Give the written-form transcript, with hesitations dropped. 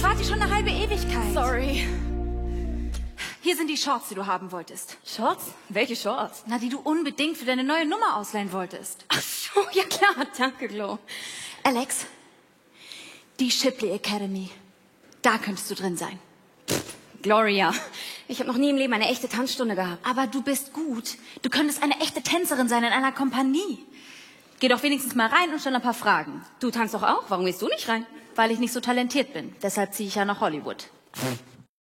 warte schon eine halbe Ewigkeit. Sorry. Hier sind die Shorts, die du haben wolltest. Shorts? Welche Shorts? Na, die du unbedingt für deine neue Nummer ausleihen wolltest. Ach so, ja klar. Danke, Glo. Alex, die Shipley Academy. Da könntest du drin sein. Gloria, ich habe noch nie im Leben eine echte Tanzstunde gehabt. Aber du bist gut. Du könntest eine echte Tänzerin sein in einer Kompanie. Geh doch wenigstens mal rein und stell ein paar Fragen. Du tanzt doch auch. Warum gehst du nicht rein? Weil ich nicht so talentiert bin. Deshalb ziehe ich ja nach Hollywood.